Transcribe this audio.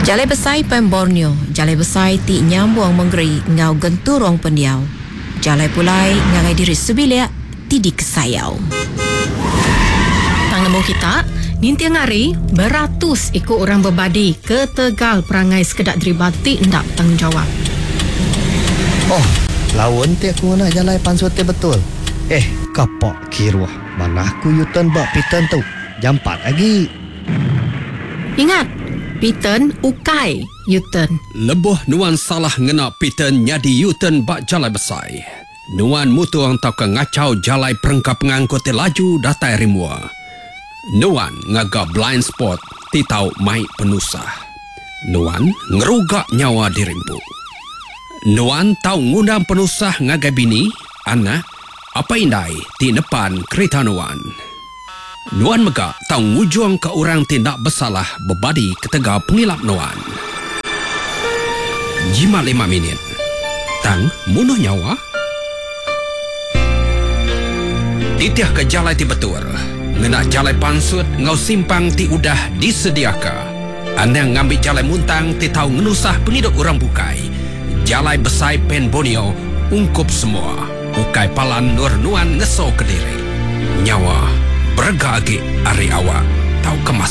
Jalai besai pen Borneo, jalai besai ti nyambung menggeri ngau genturong pendiau. Jalai pulai ngagai diri subilia ti di kesayau. Tangan kita, ninti ngari beratus ikut orang berbadi ke Tegal perangai sekedak deribati ndak tanggungjawab. Oh, lawan ti aku nak jalai pansuti betul. Kapak kiruah. Mana aku yutan bak pitan tu. Jam 4 lagi. Ingat, Piten ukai Yuten. Lebuh nuan salah ngena Piten nyadi Yuten bak jalai besai. Nuan mutu ang tau ke ngacau jalai perengkap pengangkut laju datai rimua. Nuan ngaga blind spot ti tau mai penusah. Nuan ngerugak nyawa dirimpu. Nuan tau ngundang penusah ngagai bini, anak, apa indai ti depan kereta Nuan. Nuan megak tau ngujung ke orang tindak bersalah berbadi ketega pengilap Nuan. Jimat 5 minit. Tang munuh nyawa. Titiah ke jalai ti betul. Ngena jalai pansut ngau simpang ti udah disediaka. Andang ngambil jalai muntang ti tau ngenusah penghidup orang bukai. Jalai besai pen Borneo ungkup semua. Ukai palan nur Nuan ngeso ke diri. Nyawa bergagi ari awak tau kemas